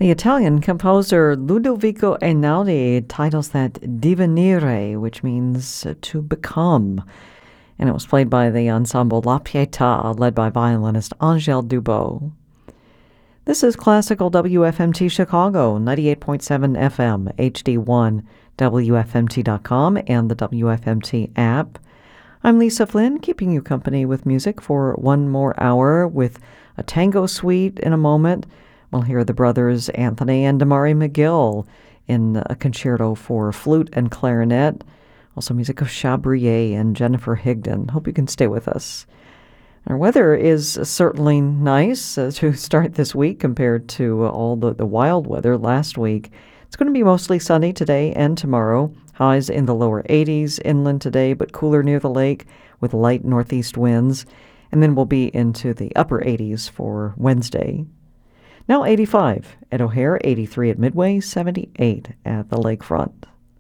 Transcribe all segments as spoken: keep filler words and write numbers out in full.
The Italian composer Ludovico Einaudi titles that Divenire, which means uh, to become. And it was played by the ensemble La Pietà, led by violinist Angèle Dubot. This is Classical W F M T Chicago, ninety-eight point seven F M, H D one, W F M T dot com, and the W F M T app. I'm Lisa Flynn, keeping you company with music for one more hour with a tango suite in a moment. We'll hear the brothers Anthony and Damari McGill in a concerto for flute and clarinet. Also music of Chabrier and Jennifer Higdon. Hope you can stay with us. Our weather is certainly nice uh, to start this week compared to uh, all the, the wild weather last week. It's going to be mostly sunny today and tomorrow. Highs in the lower eighties inland today, but cooler near the lake with light northeast winds. And then we'll be into the upper eighties for Wednesday. Now eighty-five at O'Hare, eighty-three at Midway, seventy-eight at the lakefront.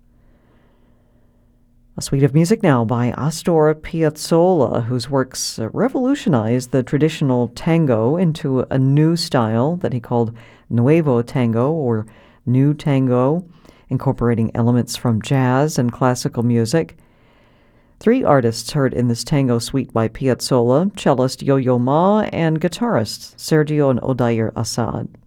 A suite of music now by Astor Piazzolla, whose works revolutionized the traditional tango into a new style that he called Nuevo Tango, or New Tango, incorporating elements from jazz and classical music. Three artists heard in this tango suite by Piazzolla: cellist Yo-Yo Ma and guitarist Sergio and Odair Assad.